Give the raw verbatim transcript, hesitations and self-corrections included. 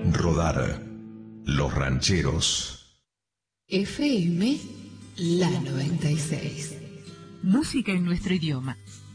Rodar Los Rancheros. F M La noventa y seis. Música en nuestro idioma.